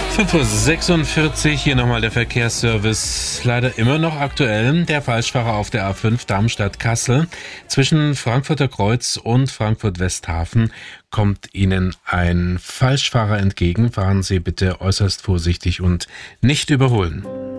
5:46 Uhr, hier nochmal der Verkehrsservice. Leider immer noch aktuell. Der Falschfahrer auf der A5 Darmstadt-Kassel. Zwischen Frankfurter Kreuz und Frankfurt-Westhafen kommt Ihnen ein Falschfahrer entgegen. Fahren Sie bitte äußerst vorsichtig und nicht überholen.